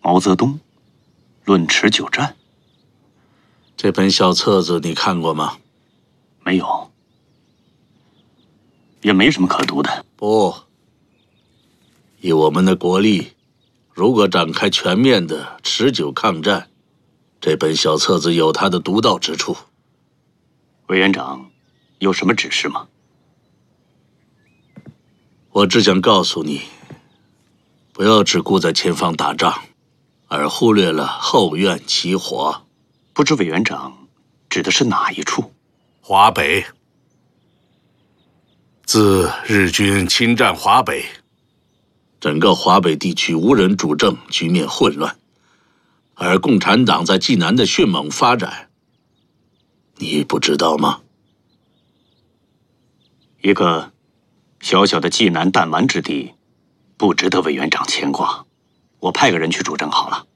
毛泽东论持久战。 这本小册子你看过吗？ 没有，也没什么可读的。 不，以我们的国力，如果展开全面的持久抗战，这本小册子有它的独到之处。 委员长有什么指示吗？ 我只想告诉你，不要只顾在前方打仗，而忽略了后院起火。 不知委员长指的是哪一处？ 华北。自日军侵占华北，整个华北地区无人主政，局面混乱，而共产党在济南的迅猛发展，你不知道吗？ 一个小小的济南弹丸之地，不值得委员长牵挂。我派个人去主政好了。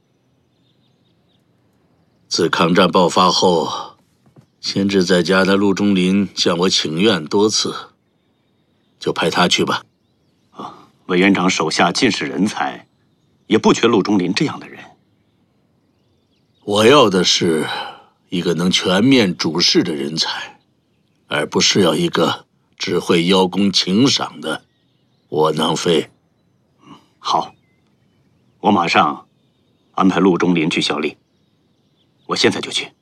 自抗战爆发后，闲置在家的陆中林向我请愿多次，就派他去吧。 委员长手下尽是人才，也不缺陆中林这样的人。 我要的是一个能全面主事的人才，而不是要一个只会邀功请赏的窝囊废。 好，我马上安排陆中林去效力。我现在就去。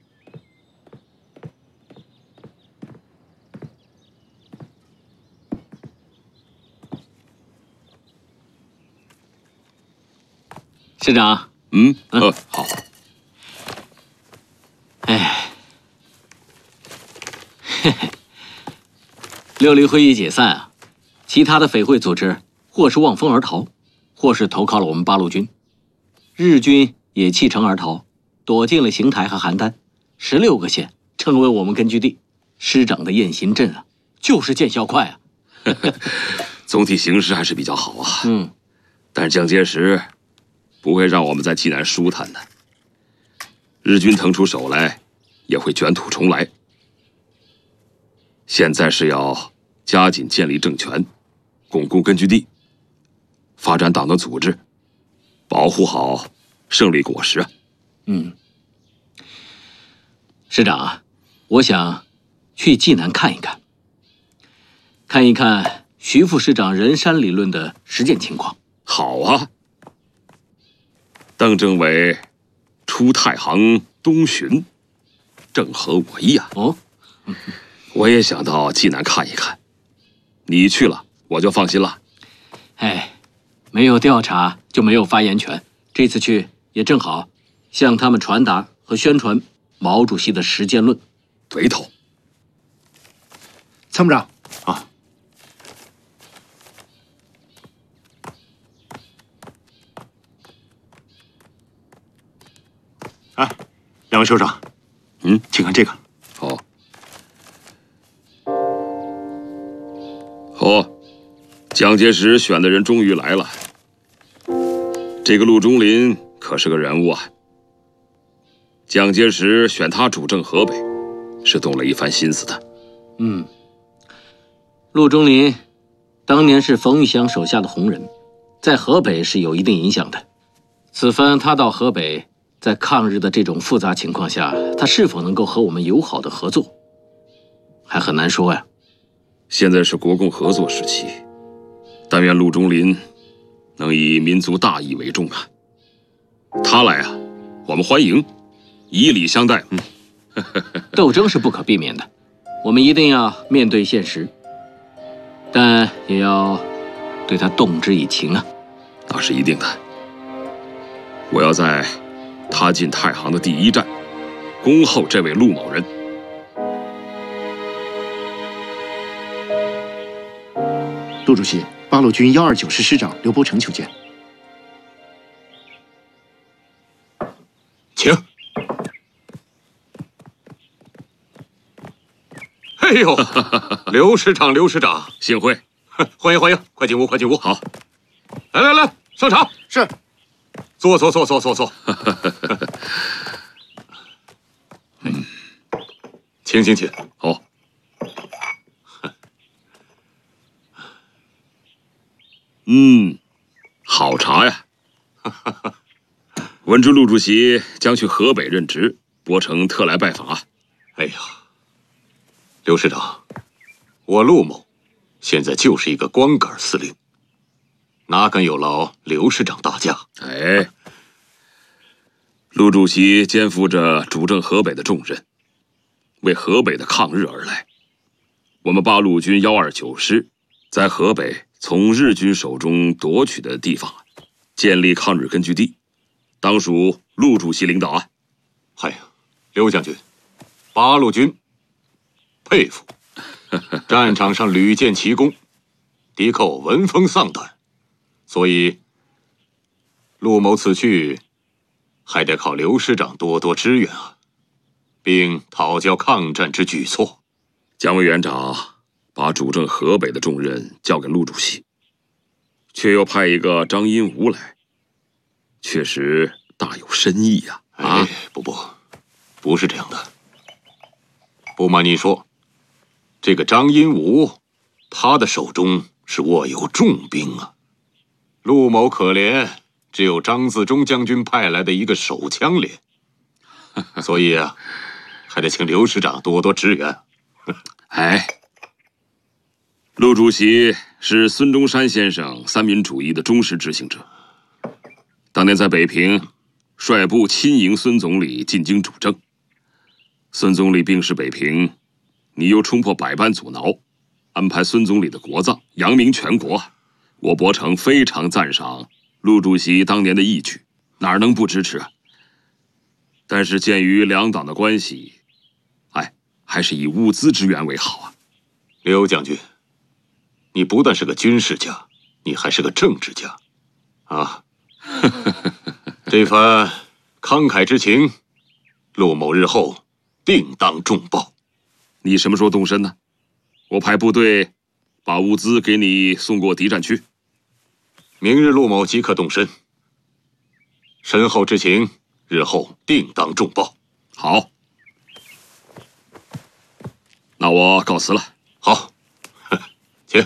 师长， 好。 哎，嘿嘿，60会议解散啊，其他的匪会组织或是望风而逃，或是投靠了我们八路军，日军也弃城而逃，躲进了邢台和邯郸，16个县成为我们根据地。师长的雁行阵啊，就是见效快啊。 总体形势还是比较好啊。 嗯， 但是蒋介石不会让我们在济南舒坦的，日军腾出手来，也会卷土重来。现在是要加紧建立政权，巩固根据地，发展党的组织，保护好胜利果实啊。 师长啊，我想去济南看一看，看一看徐副师长人山理论的实践情况。 好啊。邓政委出太行东巡，正合我意啊。 哦， 我也想到济南看一看，你去了我就放心了。 哎，没有调查就没有发言权，这次去也正好向他们传达和宣传毛主席的实践论。 对头。 参谋长啊，哎，两位首长，请看这个。 好。好，蒋介石选的人终于来了。这个陆中林可是个人物啊。蒋介石选他主政河北，是动了一番心思的。 陆中林当年是冯玉祥手下的红人，在河北是有一定影响的。此番他到河北，在抗日的这种复杂情况下，他是否能够和我们友好的合作，还很难说呀。 现在是国共合作时期，但愿陆中林能以民族大义为重啊。他来啊，我们欢迎，以礼相待。 斗争是不可避免的，我们一定要面对现实，但也要对他动之以情啊。 那是一定的。我要在他进太行的第一站，恭候这位陆某人。 陆主席，八路军129师师长刘伯承求见。 请。 哎呦，刘师长，刘师长， 幸会。 欢迎欢迎，快进屋，快进屋。 好， 来来来，上场。 是。 坐坐坐坐坐坐。请请请。 好。好茶呀。 闻知陆主席将去河北任职，伯承特来拜访啊。 哎呀，刘师长，我陆某现在就是一个光杆司令，哪敢有劳刘师长大驾？ 哎，陆主席肩负着主政河北的重任，为河北的抗日而来。我们八路军129师在河北从日军手中夺取的地方，建立抗日根据地，当属陆主席领导啊。 哎呀，刘将军，八路军佩服，战场上屡见奇功，敌寇闻风丧胆，所以陆某此去还得靠刘师长多多支援啊，并讨教抗战之举措。 蒋委员长把主政河北的重任交给陆主席，却又派一个张荫吾来，确实大有深意呀！ 哎，不是这样的。不瞒你说，这个张荫吾，他的手中是握有重兵啊。陆某可怜，只有张自忠将军派来的一个手枪连，所以啊，还得请刘师长多多支援。 哎，陆主席是孙中山先生三民主义的忠实执行者。当年在北平，率部亲迎孙总理进京主政。孙总理病逝北平，你又冲破百般阻挠，安排孙总理的国葬，扬名全国。我伯承非常赞赏陆主席当年的义举，哪能不支持啊？但是鉴于两党的关系，还是以物资支援为好啊。 刘将军，你不但是个军事家，你还是个政治家，啊！这番慷慨之情，陆某日后定当重报。 你什么时候动身呢？我派部队把物资给你送过敌占区。 明日陆某即刻动身。身后之情，日后定当重报。 好，那我告辞了。 好，请。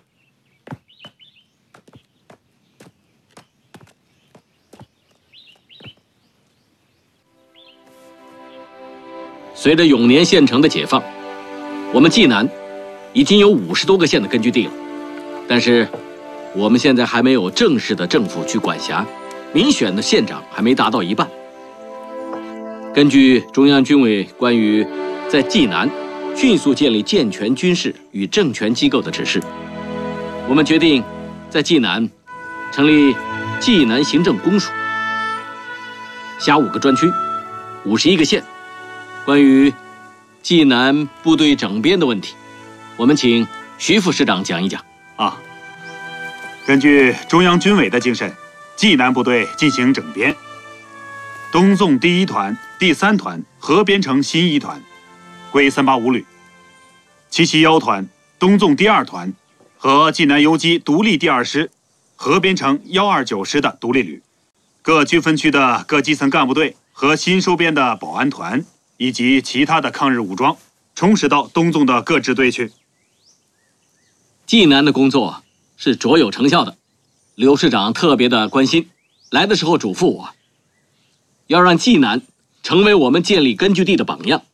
随着永年县城的解放，我们济南已经有50多个县的根据地了，但是我们现在还没有正式的政府去管辖，民选的县长还没达到一半。根据中央军委关于在济南迅速建立健全军事与政权机构的指示，我们决定在济南成立济南行政公署，辖5个专区，51个县。关于济南部队整编的问题，我们请徐副师长讲一讲。 啊，根据中央军委的精神，济南部队进行整编，东纵第1团、第3团合编成新1团，归385旅；七七1团、东纵第2团和济南游击独立第2师合编成129师的独立旅。各军分区的各基层干部队和新收编的保安团以及其他的抗日武装，充实到东纵的各支队去。 济南的工作是卓有成效的，刘师长特别的关心，来的时候嘱咐我，要让济南成为我们建立根据地的榜样。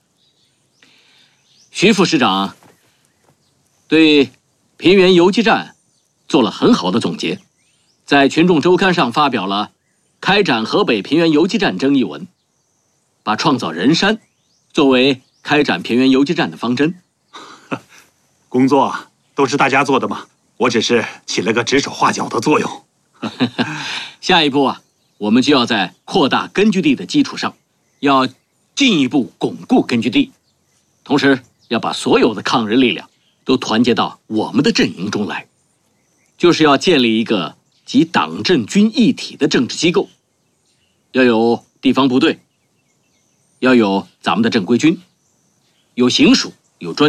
徐副师长对平原游击战做了很好的总结，在群众周刊上发表了开展河北平原游击战争一文，把创造人山作为开展平原游击战的方针。 工作都是大家做的嘛，我只是起了个指手画脚的作用。 下一步啊，我们就要在扩大根据地的基础上，要进一步巩固根据地，同时要把所有的抗日力量都团结到我们的阵营中来，就是要建立一个集党政军一体的政治机构，要有地方部队，要有咱们的正规军，有行署，有专